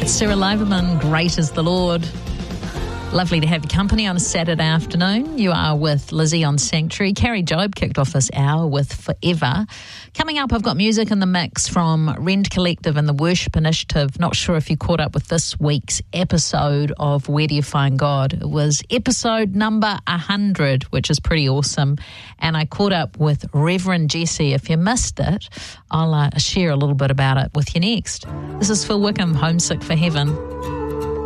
It's Sarah Lieberman, Great is the Lord. Lovely to have your company on a Saturday afternoon. You are with Lizzie on Sanctuary. Carrie Job kicked off this hour with Forever. Coming up, I've got music in the mix from Rend Collective and the Worship Initiative. Not sure if you caught up with this week's episode of Where Do You Find God? It was episode number 100, which is pretty awesome. And I caught up with Reverend Jesse. If you missed it, I'll share a little bit about it with you next. This is Phil Wickham, Homesick for Heaven.